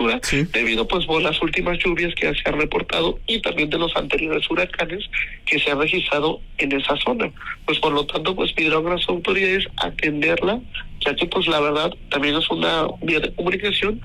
temperatura, sí, debido pues por las últimas lluvias que se han reportado y también de los anteriores huracanes que se han registrado en esa zona. Pues por lo tanto pues pidieron a las autoridades atenderla, ya que pues la verdad también es una vía de comunicación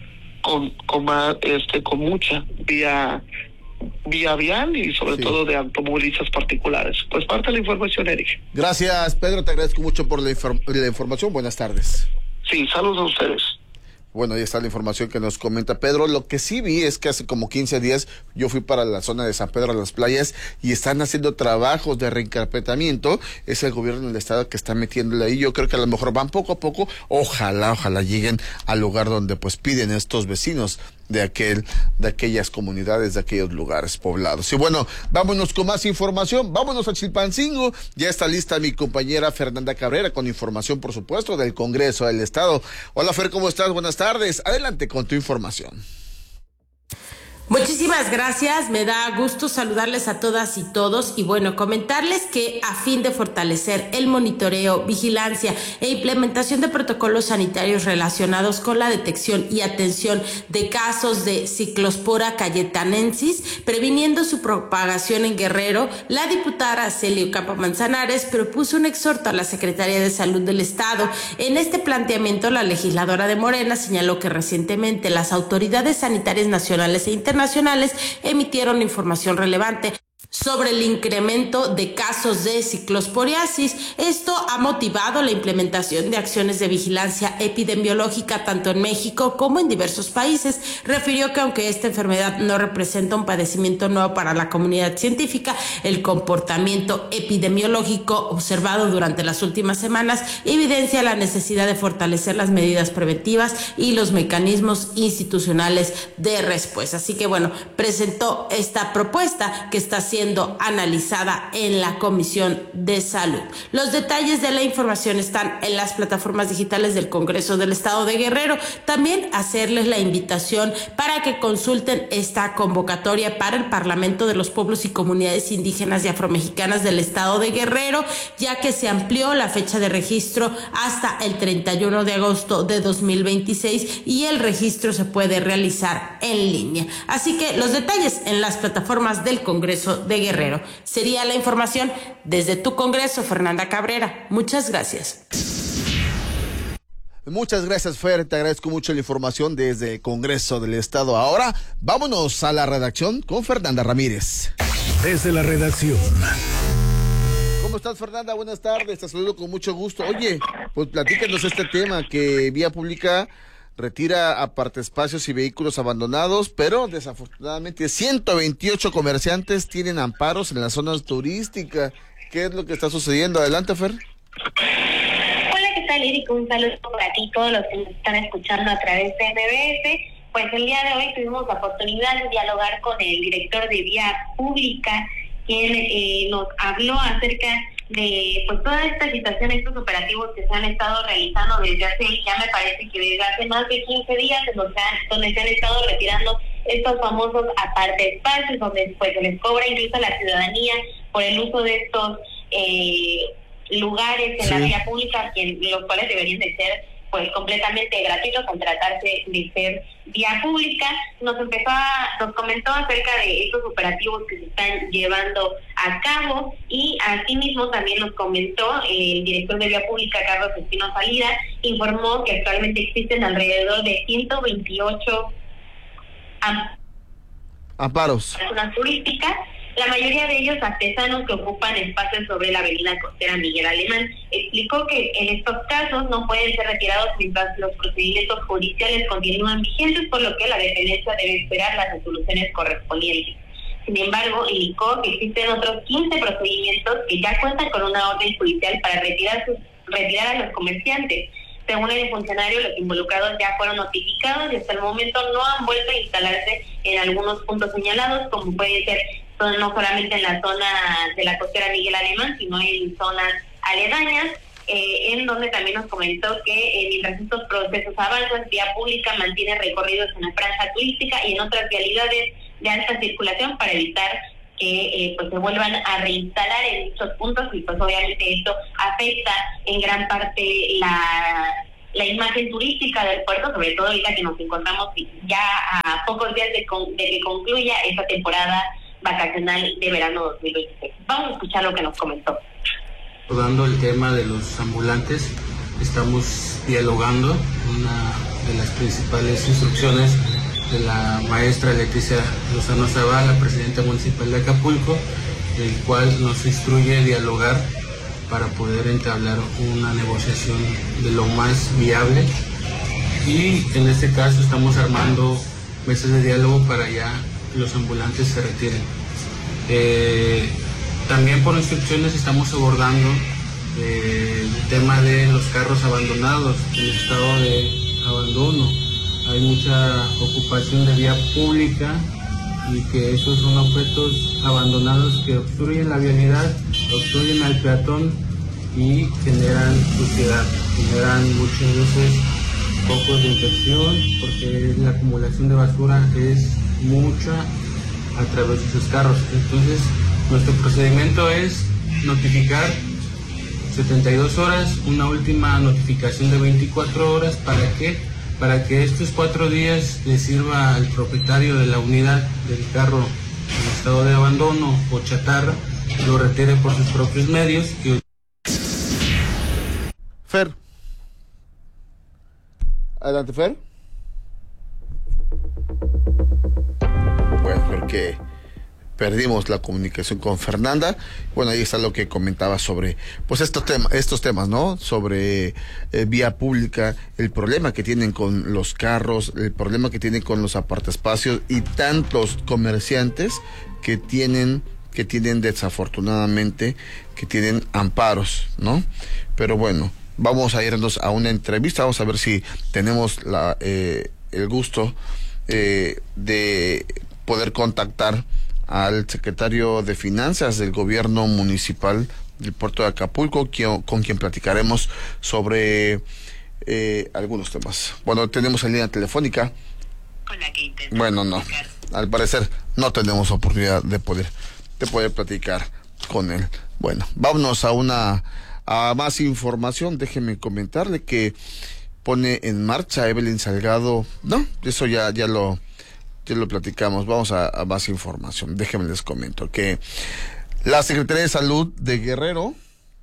con mucha vía vial y sobre todo de automovilistas particulares. Pues parte de la información, Eric. Gracias, Pedro, te agradezco mucho por la información. Buenas tardes. Sí, saludos a ustedes. Bueno, ahí está la información que nos comenta Pedro. Lo que sí vi es que hace como 15 días yo fui para la zona de San Pedro, a las playas, y están haciendo trabajos de reencarpetamiento. Es el gobierno del estado que está metiéndole ahí. Yo creo que a lo mejor van poco a poco. Ojalá lleguen al lugar donde pues piden estos vecinos de aquellas comunidades, de aquellos lugares poblados. Y bueno, vámonos con más información. Vámonos a Chilpancingo. Ya está lista mi compañera Fernanda Cabrera con información, por supuesto, del Congreso del Estado. Hola, Fer, ¿cómo estás? Buenas tardes. Adelante con tu información. Muchísimas gracias, me da gusto saludarles a todas y todos y bueno, comentarles que a fin de fortalecer el monitoreo, vigilancia e implementación de protocolos sanitarios relacionados con la detección y atención de casos de Ciclospora cayetanensis, previniendo su propagación en Guerrero, la diputada Celio Campo Manzanares propuso un exhorto a la Secretaría de Salud del Estado. En este planteamiento, la legisladora de Morena señaló que recientemente las autoridades sanitarias nacionales e internacionales emitieron información relevante sobre el incremento de casos de ciclosporiasis. Esto ha motivado la implementación de acciones de vigilancia epidemiológica tanto en México como en diversos países. Refirió que aunque esta enfermedad no representa un padecimiento nuevo para la comunidad científica, el comportamiento epidemiológico observado durante las últimas semanas evidencia la necesidad de fortalecer las medidas preventivas y los mecanismos institucionales de respuesta. Así que bueno, presentó esta propuesta que está siendo analizada en la Comisión de Salud. Los detalles de la información están en las plataformas digitales del Congreso del Estado de Guerrero. También hacerles la invitación para que consulten esta convocatoria para el Parlamento de los Pueblos y Comunidades Indígenas y Afromexicanas del Estado de Guerrero, ya que se amplió la fecha de registro hasta el 31 de agosto de 2026 y el registro se puede realizar en línea. Así que los detalles en las plataformas del Congreso de Guerrero. Sería la información desde tu Congreso, Fernanda Cabrera. Muchas gracias. Muchas gracias, Fer, te agradezco mucho la información desde el Congreso del Estado. Ahora, vámonos a la redacción con Fernanda Ramírez. Desde la redacción. ¿Cómo estás, Fernanda? Buenas tardes, te saludo con mucho gusto. Oye, pues platícanos este tema que Vía Pública retira apartaespacios y vehículos abandonados, pero desafortunadamente 128 comerciantes tienen amparos en las zonas turísticas. ¿Qué es lo que está sucediendo? Adelante, Fer. Hola, ¿qué tal, Eric? Un saludo para ti, todos los que nos están escuchando a través de MBS. Pues el día de hoy tuvimos la oportunidad de dialogar con el director de Vía Pública, quien nos habló acerca de pues toda esta situación, estos operativos que se han estado realizando desde hace, ya me parece que desde hace más de 15 días, donde se han estado retirando estos famosos apartaespacios, donde pues se les cobra incluso a la ciudadanía por el uso de estos lugares en la vía pública, los cuales deberían de ser pues completamente gratuitos al tratarse de ser vía pública. Nos comentó acerca de estos operativos que se están llevando a cabo y asimismo también nos comentó el director de Vía Pública, Carlos Espino Salida, informó que actualmente existen alrededor de 128 amparos turísticas, la mayoría de ellos artesanos que ocupan espacios sobre la avenida costera Miguel Alemán. Explicó que en estos casos no pueden ser retirados mientras los procedimientos judiciales continúan vigentes, por lo que la dependencia debe esperar las resoluciones correspondientes. Sin embargo, indicó que existen otros 15 procedimientos que ya cuentan con una orden judicial para retirar a los comerciantes. Según el funcionario, los involucrados ya fueron notificados y hasta el momento no han vuelto a instalarse en algunos puntos señalados, como puede ser no solamente en la zona de la costera Miguel Alemán, sino en zonas aledañas, en donde también nos comentó que mientras estos procesos avanzan, Vía Pública mantiene recorridos en la franja turística y en otras vialidades de alta circulación para evitar que pues se vuelvan a reinstalar en dichos puntos, y pues obviamente esto afecta en gran parte la imagen turística del puerto, sobre todo ahorita que nos encontramos ya a pocos días de que concluya esta temporada vacacional de verano 2026. Vamos a escuchar lo que nos comentó. Abordando el tema de los ambulantes, estamos dialogando. Una de las principales instrucciones de la maestra Leticia Lozano Zavala, presidenta municipal de Acapulco, el cual nos instruye dialogar para poder entablar una negociación de lo más viable, y en este caso estamos armando mesas de diálogo para ya los ambulantes se retiren. También por instrucciones estamos abordando el tema de los carros abandonados en estado de abandono. Hay mucha ocupación de vía pública y que esos son objetos abandonados que obstruyen la vialidad, obstruyen al peatón y generan suciedad, generan muchas veces focos de infección, porque la acumulación de basura es mucha a través de esos carros. Entonces, nuestro procedimiento es notificar 72 horas, una última notificación de 24 horas, para que estos 4 días le sirva al propietario de la unidad del carro en estado de abandono o chatarra, lo retire por sus propios medios. Fer. Adelante, Fer. Bueno, creo que perdimos la comunicación con Fernanda. Bueno, ahí está lo que comentaba sobre pues estos temas, ¿no? Sobre vía pública, el problema que tienen con los carros, el problema que tienen con los apartaespacios y tantos comerciantes que tienen desafortunadamente, que tienen amparos, ¿no? Pero bueno, vamos a irnos a una entrevista, vamos a ver si tenemos el gusto de poder contactar al secretario de Finanzas del Gobierno Municipal del Puerto de Acapulco, con quien platicaremos sobre algunos temas. Bueno, tenemos en línea telefónica. Bueno, no, al parecer no tenemos oportunidad de poder platicar con él. Bueno, vámonos a más información. Déjeme comentarle que pone en marcha Evelyn Salgado. No, eso ya lo platicamos. Vamos a más información. Déjenme les comento que la Secretaría de Salud de Guerrero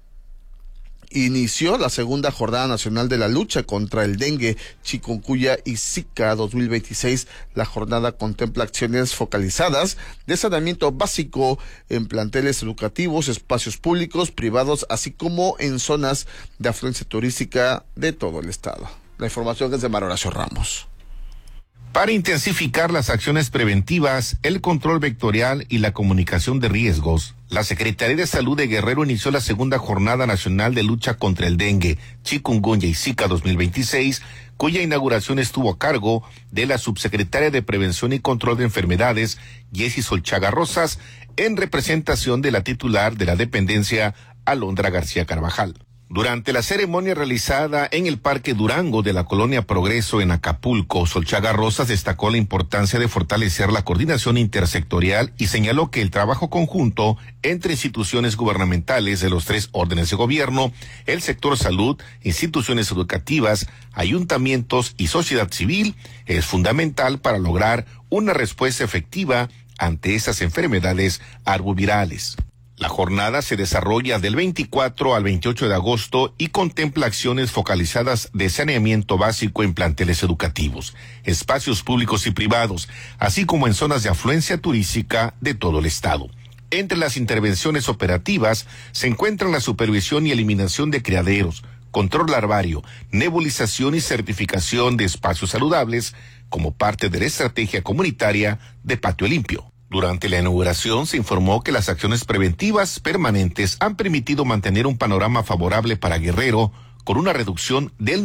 inició la segunda Jornada Nacional de la Lucha contra el Dengue, Chikungunya y Zika 2026. La jornada contempla acciones focalizadas de saneamiento básico en planteles educativos, espacios públicos, privados, así como en zonas de afluencia turística de todo el estado. La información es de Mario Horacio Ramos. Para intensificar las acciones preventivas, el control vectorial y la comunicación de riesgos, la Secretaría de Salud de Guerrero inició la segunda Jornada Nacional de Lucha contra el Dengue, Chikungunya y Zika 2026, cuya inauguración estuvo a cargo de la Subsecretaria de Prevención y Control de Enfermedades, Jessie Solchaga Rosas, en representación de la titular de la dependencia, Alondra García Carvajal. Durante la ceremonia realizada en el Parque Durango de la Colonia Progreso en Acapulco, Solchaga Rosas destacó la importancia de fortalecer la coordinación intersectorial y señaló que el trabajo conjunto entre instituciones gubernamentales de los 3 órdenes de gobierno, el sector salud, instituciones educativas, ayuntamientos y sociedad civil es fundamental para lograr una respuesta efectiva ante esas enfermedades arbovirales. La jornada se desarrolla del 24 al 28 de agosto y contempla acciones focalizadas de saneamiento básico en planteles educativos, espacios públicos y privados, así como en zonas de afluencia turística de todo el estado. Entre las intervenciones operativas se encuentran la supervisión y eliminación de criaderos, control larvario, nebulización y certificación de espacios saludables como parte de la estrategia comunitaria de Patio Limpio. Durante la inauguración se informó que las acciones preventivas permanentes han permitido mantener un panorama favorable para Guerrero, con una reducción del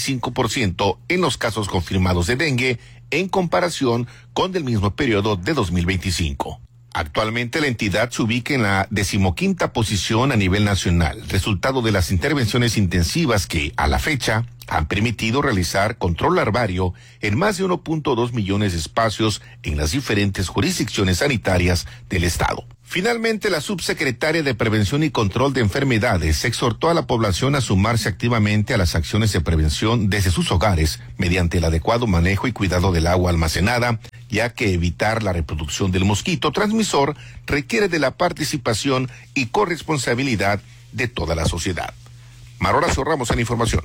95% en los casos confirmados de dengue en comparación con el mismo periodo de 2025. Actualmente la entidad se ubica en la 15ª posición a nivel nacional, resultado de las intervenciones intensivas que, a la fecha, han permitido realizar control larvario en más de 1.2 millones de espacios en las diferentes jurisdicciones sanitarias del estado. Finalmente, la subsecretaria de Prevención y Control de Enfermedades exhortó a la población a sumarse activamente a las acciones de prevención desde sus hogares mediante el adecuado manejo y cuidado del agua almacenada, ya que evitar la reproducción del mosquito transmisor requiere de la participación y corresponsabilidad de toda la sociedad. Mar Horacio Ramos en información.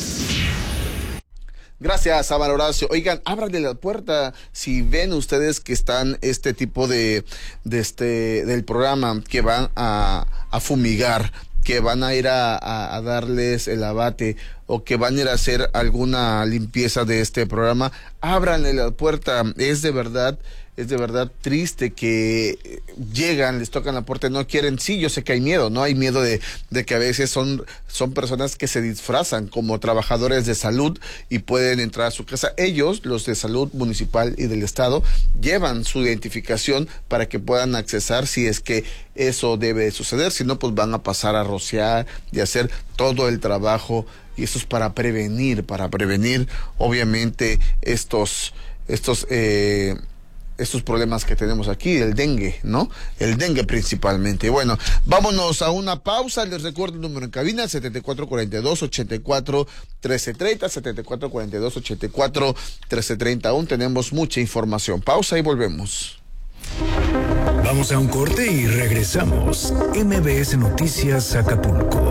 Gracias, Amar Horacio. Oigan, ábranle la puerta si ven ustedes que están este tipo del programa, que van a fumigar, que van a ir a darles el abate o que van a ir a hacer alguna limpieza de este programa. Ábranle la puerta. Es de verdad triste que llegan, les tocan la puerta y no quieren. Sí, yo sé que hay miedo, ¿no? Hay miedo de que a veces son personas que se disfrazan como trabajadores de salud y pueden entrar a su casa. Ellos, los de salud municipal y del estado, llevan su identificación para que puedan accesar si es que eso debe suceder. Si no, pues van a pasar a rociar y hacer todo el trabajo, y eso es para prevenir obviamente estos problemas que tenemos aquí, el dengue, ¿no? El dengue principalmente. Bueno, vámonos a una pausa. Les recuerdo el número en cabina, 7442-84-1330, 7442-84-1330. Aún tenemos mucha información. Pausa y volvemos. Vamos a un corte y regresamos. MBS Noticias Acapulco.